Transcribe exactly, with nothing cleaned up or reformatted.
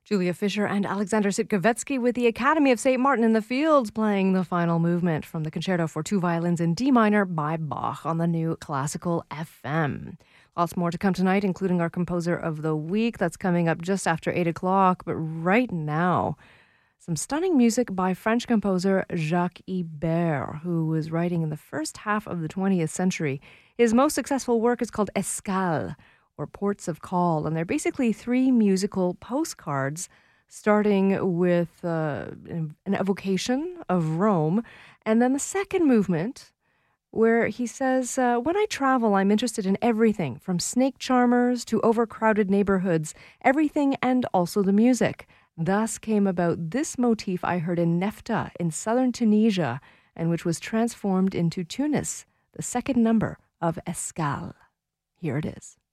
Julia Fisher and Alexander Sitkovetsky with the Academy of Saint Martin in the Fields playing the final movement from the Concerto for Two Violins in D minor by Bach on the new Classical F M. Lots more to come tonight, including our Composer of the Week. That's coming up just after eight o'clock. But right now, some stunning music by French composer Jacques Ibert, who was writing in the first half of the twentieth century. His most successful work is called Escales, or Ports of Call, and they're basically three musical postcards starting with uh, an evocation of Rome, and then the second movement where he says, uh, when I travel, I'm interested in everything, from snake charmers to overcrowded neighborhoods, everything and also the music. Thus came about this motif I heard in Nefta in southern Tunisia, and which was transformed into Tunis, the second number of Escales. Here it is.